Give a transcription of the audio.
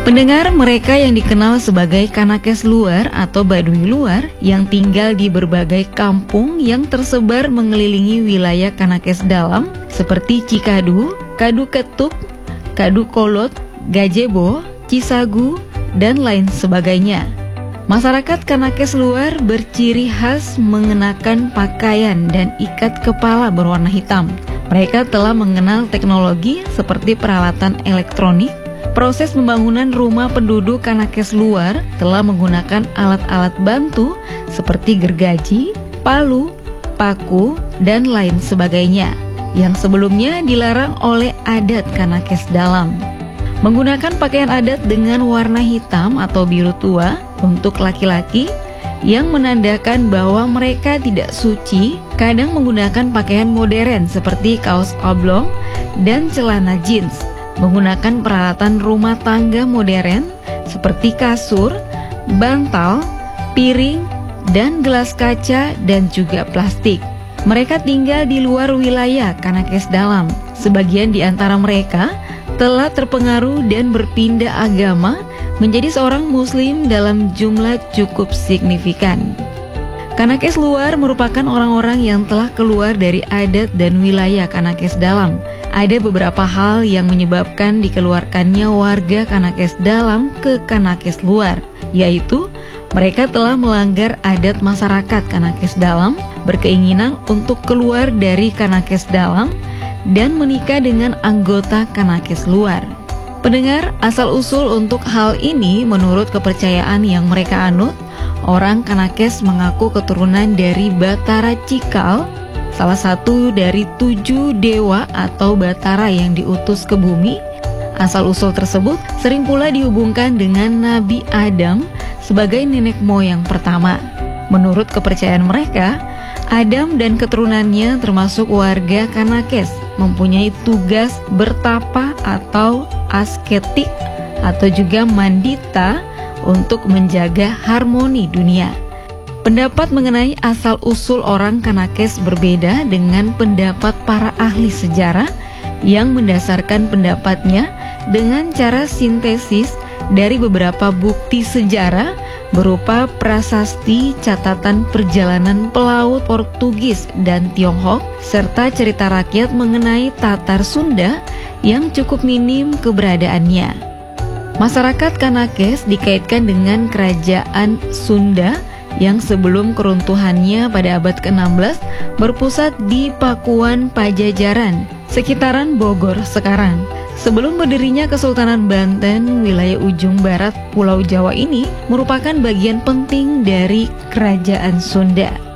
Pendengar, mereka yang dikenal sebagai Kanakes luar atau Baduy luar yang tinggal di berbagai kampung yang tersebar mengelilingi wilayah Kanakes dalam seperti Cikadu, Kadu Ketuk, Kadu Kolot, Gajebo, Cisagu, dan lain sebagainya. Masyarakat Kanakes luar berciri khas mengenakan pakaian dan ikat kepala berwarna hitam. Mereka telah mengenal teknologi seperti peralatan elektronik. Proses pembangunan rumah penduduk Kanakes luar telah menggunakan alat-alat bantu seperti gergaji, palu, paku, dan lain sebagainya yang sebelumnya dilarang oleh adat Kanakes dalam. Menggunakan pakaian adat dengan warna hitam atau biru tua untuk laki-laki yang menandakan bahwa mereka tidak suci, kadang menggunakan pakaian modern seperti kaos oblong dan celana jeans. Menggunakan peralatan rumah tangga modern seperti kasur, bantal, piring, dan gelas kaca dan juga plastik. Mereka tinggal di luar wilayah Kanakes dalam. Sebagian di antara mereka telah terpengaruh dan berpindah agama menjadi seorang muslim dalam jumlah cukup signifikan. Kanakes luar merupakan orang-orang yang telah keluar dari adat dan wilayah Kanakes dalam. Ada beberapa hal yang menyebabkan dikeluarkannya warga Kanakes dalam ke Kanakes luar, yaitu mereka telah melanggar adat masyarakat Kanakes dalam, berkeinginan untuk keluar dari Kanakes dalam, dan menikah dengan anggota Kanakes luar. Pendengar, asal-usul untuk hal ini menurut kepercayaan yang mereka anut, orang Kanakes mengaku keturunan dari Batara Cikal, salah satu dari 7 dewa atau Batara yang diutus ke bumi. Asal-usul tersebut sering pula dihubungkan dengan Nabi Adam sebagai nenek moyang pertama. Menurut kepercayaan mereka, Adam dan keturunannya termasuk warga Kanakes mempunyai tugas bertapa atau asketik atau juga mandita untuk menjaga harmoni dunia. Pendapat mengenai asal-usul orang Kanakes berbeda dengan pendapat para ahli sejarah yang mendasarkan pendapatnya dengan cara sintesis dari beberapa bukti sejarah berupa prasasti, catatan perjalanan pelaut Portugis dan Tionghoa, serta cerita rakyat mengenai Tatar Sunda yang cukup minim keberadaannya. Masyarakat Kanakes dikaitkan dengan kerajaan Sunda yang sebelum keruntuhannya pada abad ke-16 berpusat di Pakuan Pajajaran, sekitaran Bogor sekarang. Sebelum berdirinya Kesultanan Banten, wilayah ujung barat Pulau Jawa ini merupakan bagian penting dari kerajaan Sunda.